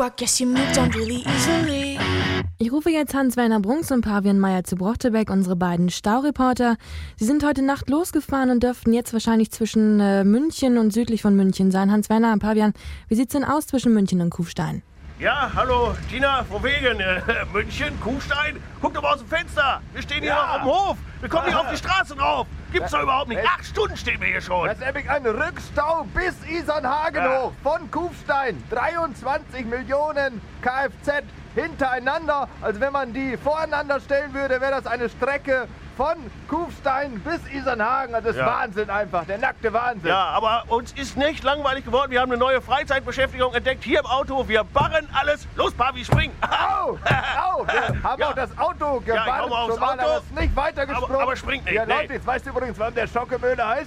guess you moved on really easily. Ich rufe jetzt Hans-Werner Brunks und Pavian Meyer zu Brochtebek, unsere beiden Staureporter. Sie sind heute Nacht losgefahren und dürften jetzt wahrscheinlich zwischen München und südlich von München sein. Hans-Werner und Pavian, wie sieht's denn aus zwischen München und Kufstein? Ja, hallo, Tina, von wegen, München, Kufstein, guck doch mal aus dem Fenster, wir stehen hier noch auf dem Hof, wir kommen nicht auf die Straße drauf, gibt's doch überhaupt nicht, 8 Stunden stehen wir hier schon. Das ist nämlich ein Rückstau bis Isernhagen hoch, von Kufstein, 23 Millionen Kfz hintereinander, also wenn man die voreinander stellen würde, wäre das eine Strecke von Kufstein bis Isernhagen, also das ist Wahnsinn einfach, der nackte Wahnsinn. Ja, aber uns ist nicht langweilig geworden, wir haben eine neue Freizeitbeschäftigung entdeckt, hier im Auto, wir barren alles, los Pavi, spring! Au, wir haben auch das Auto gebarrt, ich komm aufs schon mal, Auto, aber es ist nicht weitergesprungen. aber springt nicht, Ja nee. Leute, jetzt weißt du übrigens, warum der Schockemöhle heißt?